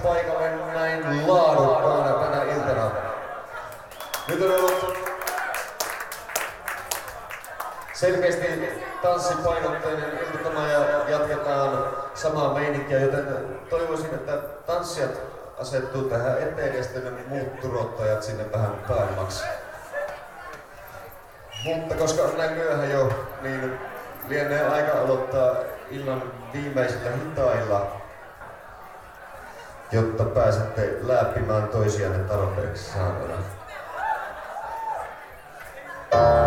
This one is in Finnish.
paikalle näin laadukkaana tänä iltana. Nyt on ollut selkeästi tanssipainotteinen iltana ja jatketaan samaa meininkiä, joten toivoisin, että tanssijat asettuu tähän eteen ja sitten muut turottajat sinne vähän päämmäksi. Mutta koska on näin myöhä jo, niin lienee aika aloittaa illan viimeisillä hitailla, jotta pääsette läpimään toisianne tarpeeksi saadaan.